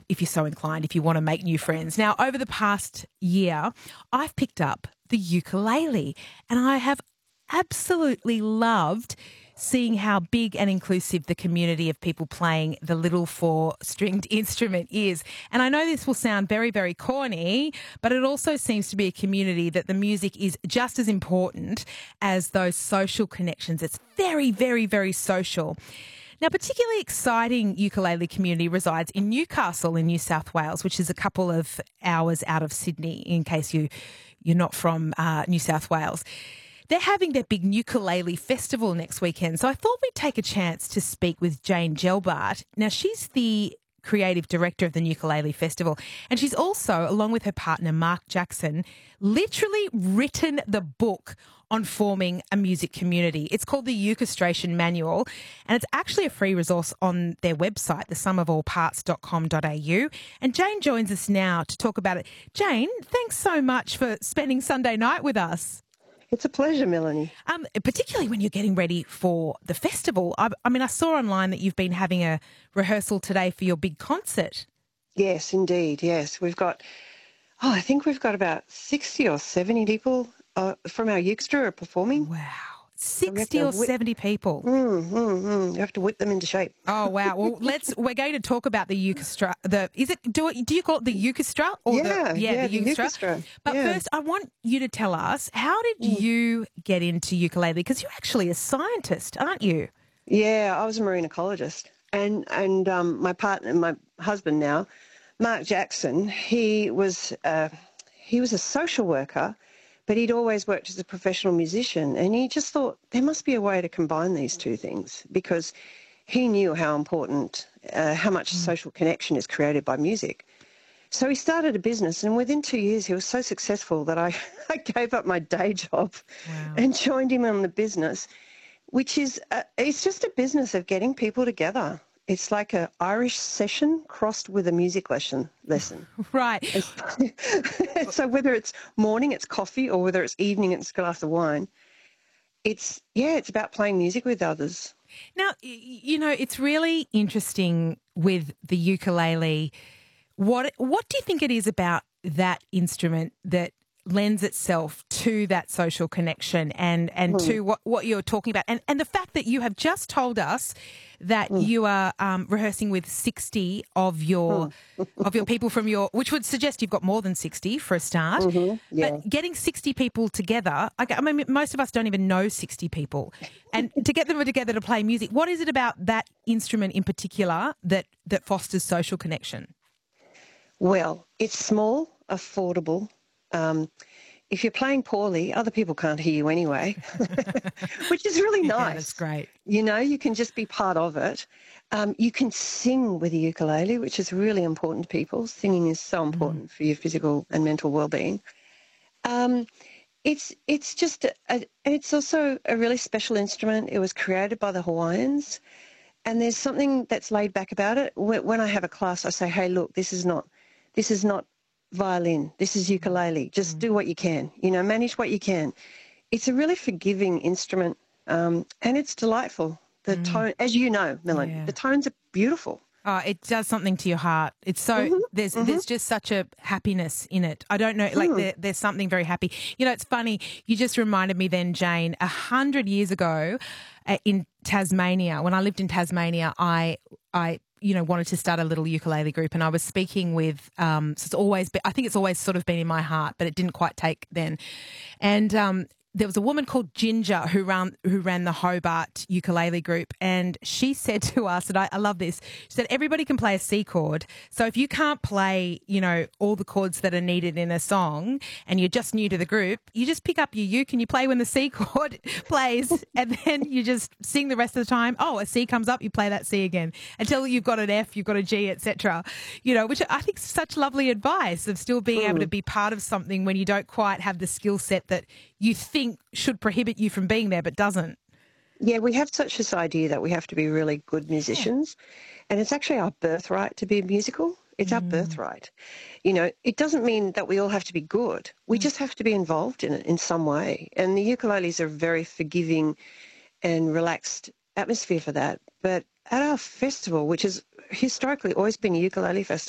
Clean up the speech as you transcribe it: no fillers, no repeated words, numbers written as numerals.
if you're so inclined, if you want to make new friends. Now, over the past year, I've picked up the ukulele, and I have absolutely loved seeing how big and inclusive the community of people playing the little four-stringed instrument is. And I know this will sound very, very corny, but it also seems to be a community that the music is just as important as those social connections. It's very, very, very social. Now, particularly exciting ukulele community resides in Newcastle in New South Wales, which is a couple of hours out of Sydney, in case you're not from New South Wales. They're having their big ukulele festival next weekend, so I thought we'd take a chance to speak with Jane Gelbart. Now, she's the creative director of the Ukulele Festival, and she's also, along with her partner Mark Jackson, literally written the book on forming a music community. It's called the Ukustration Manual, and it's actually a free resource on their website, thesumofallparts.com.au. And Jane joins us now to talk about it. Jane, thanks so much for spending Sunday night with us. It's a pleasure, Melanie. Particularly when you're getting ready for the festival. I saw online that you've been having a rehearsal today for your big concert. Yes, indeed. Yes, I think we've got about 60 or 70 people from our Ukestra are performing. Wow. 60 or 70 people. You have to whip them into shape. Oh, wow. Well, we're going to talk about the Ukestra. Do you call it the Ukestra? Or the Ukestra. But first, I want you to tell us, how did you get into ukulele? Because you're actually a scientist, aren't you? Yeah, I was a marine ecologist. And my partner, my husband now, Mark Jackson, he was a social worker, but he'd always worked as a professional musician, and he just thought there must be a way to combine these two things, because he knew how important, how much social connection is created by music. So he started a business, and within 2 years he was so successful that I gave up my day job and joined him on the business, which is it's just a business of getting people together. It's like an Irish session crossed with a music lesson. Right. So whether it's morning, it's coffee, or whether it's evening, it's a glass of wine, it's about playing music with others. Now, it's really interesting with the ukulele. What do you think it is about that instrument that lends itself to that social connection and to what you're talking about? And the fact that you have just told us that you are rehearsring with 60 of your people from your, which would suggest you've got more than 60 for a start. But getting 60 people together, most of us don't even know 60 people. And to get them together to play music, what is it about that instrument in particular that fosters social connection? Well, it's small, affordable. If you're playing poorly, other people can't hear you anyway, which is really nice. Yeah, that's great. You can just be part of it. You can sing with a ukulele, which is really important to people. Singing is so important for your physical and mental well-being. It's just, it's also a really special instrument. It was created by the Hawaiians, and there's something that's laid back about it. When I have a class, I say, hey, look, this is not violin, this is ukulele. Just do what you can, manage what you can. It's a really forgiving instrument, and it's delightful. The tone, as you know, Melanie, the tones are beautiful. Oh, it does something to your heart. It's so there's just such a happiness in it. I don't know, there's something very happy. It's funny. You just reminded me then, Jane, 100 years ago in Tasmania, when I lived in Tasmania, I wanted to start a little ukulele group, and I was speaking with, so it's always been, I think it's always sort of been in my heart, but it didn't quite take then. And there was a woman called Ginger who ran the Hobart ukulele group, and she said to us, and I love this, she said, everybody can play a C chord. So if you can't play, all the chords that are needed in a song and you're just new to the group, you just pick up your uke and you play when the C chord plays, and then you just sing the rest of the time. Oh, a C comes up, you play that C again until you've got an F, you've got a G, etc. Which I think is such lovely advice of still being able to be part of something when you don't quite have the skill set that you think should prohibit you from being there, but doesn't. Yeah, we have such this idea that we have to be really good musicians, and it's actually our birthright to be musical. It's our birthright. It doesn't mean that we all have to be good. We just have to be involved in it in some way. And the ukuleles are a very forgiving and relaxed atmosphere for that. But at our festival, which has historically always been a ukulele festival,